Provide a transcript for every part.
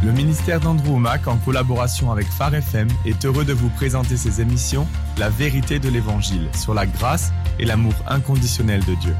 Le ministère d'Andrew Wommack, en collaboration avec Phare FM, est heureux de vous présenter ses émissions « La vérité de l'Évangile » sur la grâce et l'amour inconditionnel de Dieu.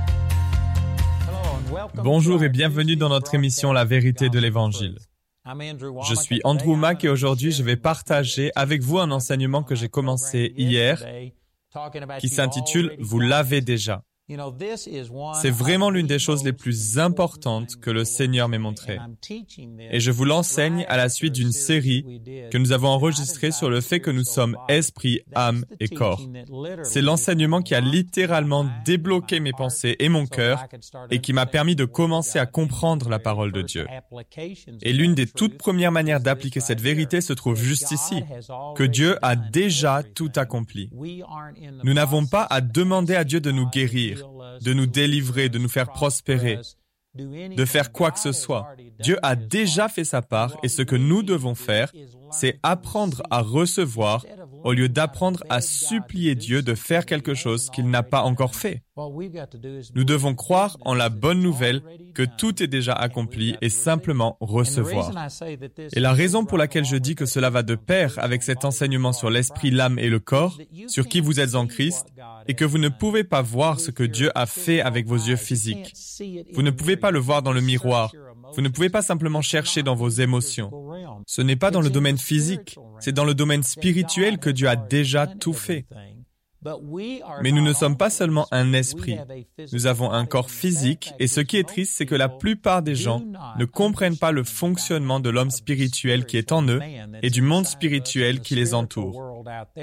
Bonjour et bienvenue dans notre émission « La vérité de l'Évangile ». Je suis Andrew Wommack et aujourd'hui je vais partager avec vous un enseignement que j'ai commencé hier qui s'intitule « Vous l'avez déjà ». C'est vraiment l'une des choses les plus importantes que le Seigneur m'ait montrées. Et je vous l'enseigne à la suite d'une série que nous avons enregistrée sur le fait que nous sommes esprit, âme et corps. C'est l'enseignement qui a littéralement débloqué mes pensées et mon cœur et qui m'a permis de commencer à comprendre la parole de Dieu. Et l'une des toutes premières manières d'appliquer cette vérité se trouve juste ici, que Dieu a déjà tout accompli. Nous n'avons pas à demander à Dieu de nous guérir, de nous délivrer, de nous faire prospérer, de faire quoi que ce soit. Dieu a déjà fait sa part et ce que nous devons faire, c'est apprendre à recevoir au lieu d'apprendre à supplier Dieu de faire quelque chose qu'il n'a pas encore fait. Nous devons croire en la bonne nouvelle que tout est déjà accompli et simplement recevoir. Et la raison pour laquelle je dis que cela va de pair avec cet enseignement sur l'esprit, l'âme et le corps, sur qui vous êtes en Christ, et que vous ne pouvez pas voir ce que Dieu a fait avec vos yeux physiques. Vous ne pouvez pas le voir dans le miroir. Vous ne pouvez pas simplement chercher dans vos émotions. Ce n'est pas dans le domaine physique, c'est dans le domaine spirituel que Dieu a déjà tout fait. Mais nous ne sommes pas seulement un esprit. Nous avons un corps physique et ce qui est triste, c'est que la plupart des gens ne comprennent pas le fonctionnement de l'homme spirituel qui est en eux et du monde spirituel qui les entoure.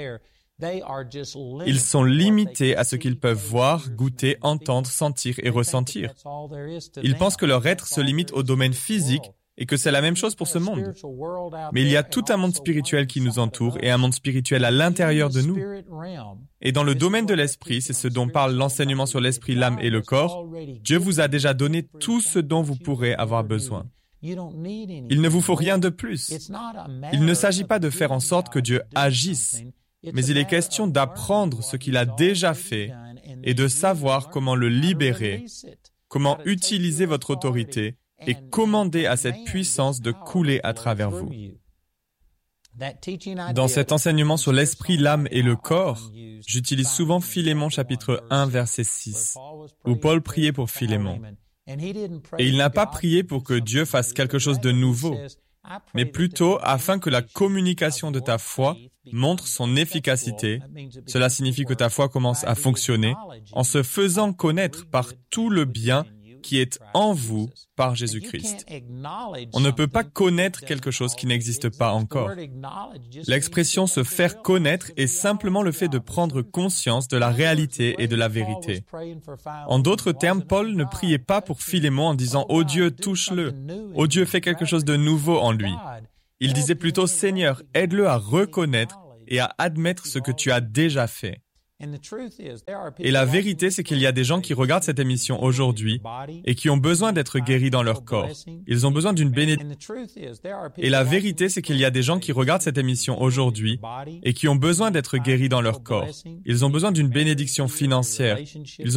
Ils sont limités à ce qu'ils peuvent voir, goûter, entendre, sentir et ressentir. Ils pensent que leur être se limite au domaine physique et que c'est la même chose pour ce monde. Mais il y a tout un monde spirituel qui nous entoure et un monde spirituel à l'intérieur de nous. Et dans le domaine de l'esprit, c'est ce dont parle l'enseignement sur l'esprit, l'âme et le corps, Dieu vous a déjà donné tout ce dont vous pourrez avoir besoin. Il ne vous faut rien de plus. Il ne s'agit pas de faire en sorte que Dieu agisse, mais il est question d'apprendre ce qu'il a déjà fait et de savoir comment le libérer, comment utiliser votre autorité et commander à cette puissance de couler à travers vous. Dans cet enseignement sur l'esprit, l'âme et le corps, j'utilise souvent Philémon chapitre 1 verset 6, où Paul priait pour Philémon. Et il n'a pas prié pour que Dieu fasse quelque chose de nouveau, mais plutôt afin que la communication de ta foi montre son efficacité. Cela signifie que ta foi commence à fonctionner en se faisant connaître par tout le bien qui est en vous par Jésus-Christ. On ne peut pas connaître quelque chose qui n'existe pas encore. L'expression « se faire connaître » est simplement le fait de prendre conscience de la réalité et de la vérité. En d'autres termes, Paul ne priait pas pour Philémon en disant « Oh Dieu, touche-le »,« Oh Dieu, fais quelque chose de nouveau en lui ». Il disait plutôt « Seigneur, aide-le à reconnaître et à admettre ce que tu as déjà fait ». Et la vérité, c'est qu'il y a des gens qui regardent cette émission aujourd'hui et qui ont besoin d'être guéris dans leur corps. Ils ont besoin d'une bénédiction. Et la vérité, c'est qu'il y a des gens qui regardent cette émission aujourd'hui et qui ont besoin d'être guéris dans leur corps. Ils ont besoin d'une bénédiction financière. Ils